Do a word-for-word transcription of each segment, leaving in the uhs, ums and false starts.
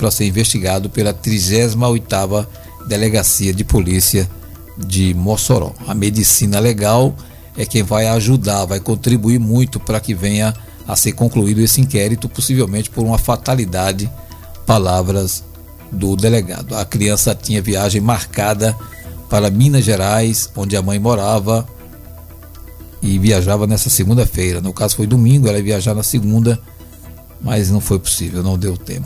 para ser investigado pela trigésima oitava Delegacia de Polícia de Mossoró. A medicina legal é quem vai ajudar, vai contribuir muito para que venha a ser concluído esse inquérito, possivelmente por uma fatalidade, palavras do delegado. A criança tinha viagem marcada para Minas Gerais, onde a mãe morava, e viajava nessa segunda-feira. No caso foi domingo, ela ia viajar na segunda, mas não foi possível, não deu tempo.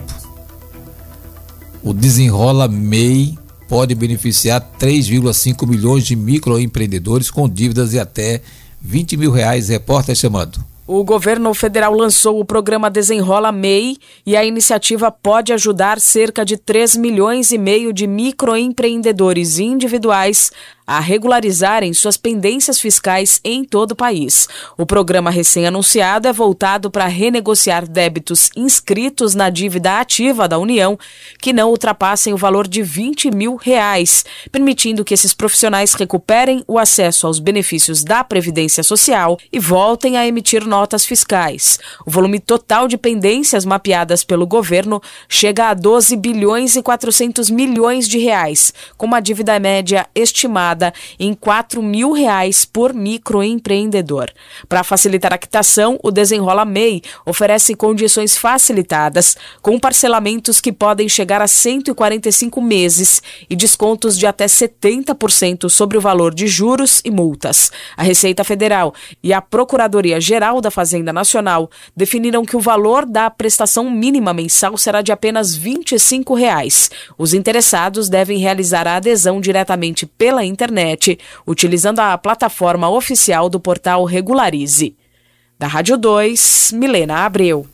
O Desenrola M E I pode beneficiar três vírgula cinco milhões de microempreendedores com dívidas de até vinte mil reais. Repórter chamando. O governo federal lançou o programa Desenrola M E I e a iniciativa pode ajudar cerca de três milhões e meio de microempreendedores individuais a regularizarem suas pendências fiscais em todo o país. O programa recém-anunciado é voltado para renegociar débitos inscritos na dívida ativa da União que não ultrapassem o valor de vinte mil reais, permitindo que esses profissionais recuperem o acesso aos benefícios da Previdência Social e voltem a emitir notas fiscais. O volume total de pendências mapeadas pelo governo chega a doze bilhões e quatrocentos milhões de reais, com uma dívida média estimada em quatro mil reais por microempreendedor. Para facilitar a quitação, o Desenrola M E I oferece condições facilitadas, com parcelamentos que podem chegar a cento e quarenta e cinco meses e descontos de até setenta por cento sobre o valor de juros e multas. A Receita Federal e a Procuradoria-Geral da Fazenda Nacional definiram que o valor da prestação mínima mensal será de apenas vinte e cinco reais. Os interessados devem realizar a adesão diretamente pela internet, utilizando a plataforma oficial do portal Regularize. Da Rádio dois, Milena Abreu.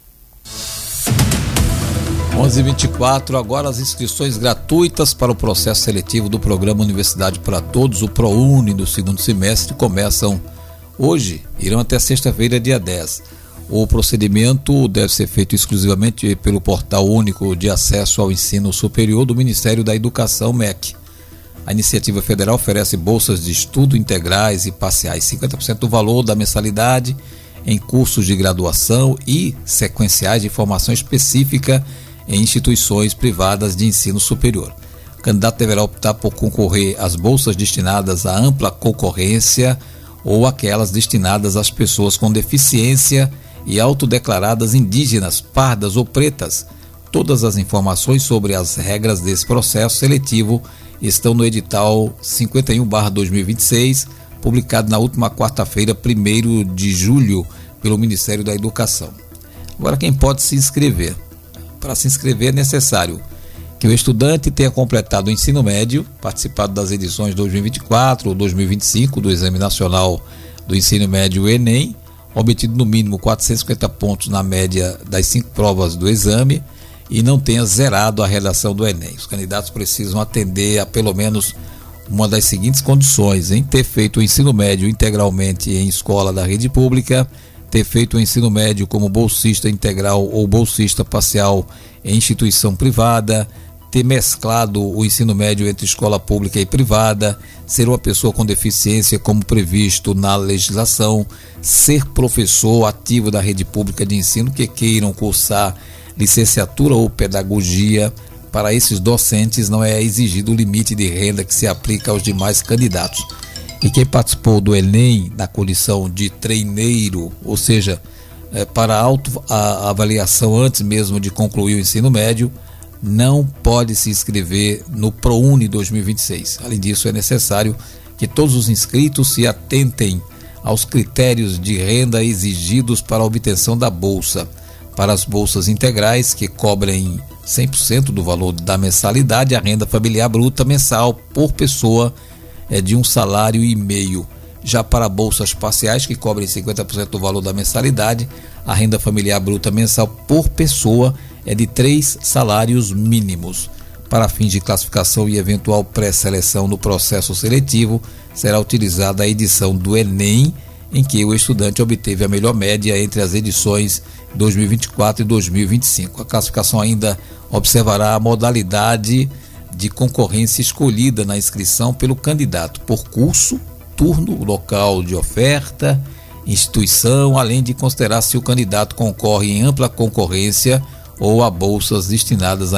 onze e vinte e quatro, agora as inscrições gratuitas para o processo seletivo do programa Universidade para Todos, o ProUni, do segundo semestre, começam hoje, irão até sexta-feira, dia dez. O procedimento deve ser feito exclusivamente pelo Portal Único de Acesso ao Ensino Superior do Ministério da Educação, M E C. A iniciativa federal oferece bolsas de estudo integrais e parciais, cinquenta por cento do valor da mensalidade em cursos de graduação e sequenciais de formação específica em instituições privadas de ensino superior. O candidato deverá optar por concorrer às bolsas destinadas à ampla concorrência ou aquelas destinadas às pessoas com deficiência e autodeclaradas indígenas, pardas ou pretas. Todas as informações sobre as regras desse processo seletivo estão no edital cinquenta e um barra dois mil e vinte e seis, publicado na última quarta-feira, primeiro de julho, pelo Ministério da Educação. Agora, quem pode se inscrever? Para se inscrever é necessário que o estudante tenha completado o ensino médio, participado das edições dois mil e vinte e quatro ou dois mil e vinte e cinco do Exame Nacional do Ensino Médio Enem, obtido no mínimo quatrocentos e cinquenta pontos na média das cinco provas do exame, e não tenha zerado a redação do Enem. Os candidatos precisam atender a pelo menos uma das seguintes condições, hein? Ter feito o ensino médio integralmente em escola da rede pública, ter feito o ensino médio como bolsista integral ou bolsista parcial em instituição privada, ter mesclado o ensino médio entre escola pública e privada, ser uma pessoa com deficiência como previsto na legislação, ser professor ativo da rede pública de ensino que queiram cursar licenciatura ou pedagogia. Para esses docentes não é exigido o limite de renda que se aplica aos demais candidatos. E quem participou do Enem na condição de treineiro, ou seja, é, para auto, a, a avaliação antes mesmo de concluir o ensino médio, não pode se inscrever no ProUni dois mil e vinte e seis. Além disso, é necessário que todos os inscritos se atentem aos critérios de renda exigidos para a obtenção da bolsa. Para as bolsas integrais, que cobrem cem por cento do valor da mensalidade, a renda familiar bruta mensal por pessoa é de um salário e meio. Já para bolsas parciais, que cobrem cinquenta por cento do valor da mensalidade, a renda familiar bruta mensal por pessoa é de três salários mínimos. Para fins de classificação e eventual pré-seleção no processo seletivo, será utilizada a edição do Enem, em que o estudante obteve a melhor média entre as edições dois mil e vinte e quatro e dois mil e vinte e cinco. A classificação ainda observará a modalidade de concorrência escolhida na inscrição pelo candidato por curso, turno, local de oferta, instituição, além de considerar se o candidato concorre em ampla concorrência ou a bolsas destinadas a